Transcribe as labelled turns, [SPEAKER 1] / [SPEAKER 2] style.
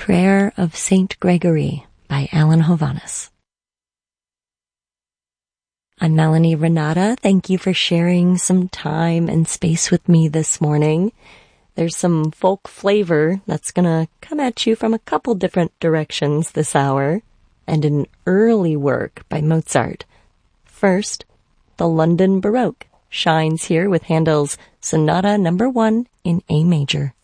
[SPEAKER 1] Prayer of Saint Gregory by Alan Hovhaness. I'm Melanie Renata. Thank you for sharing some time and space with me this morning. There's some folk flavor that's gonna come at you from a couple different directions this hour, and an early work by Mozart. First, the London Baroque shines here with Handel's Sonata No. 1 in A major.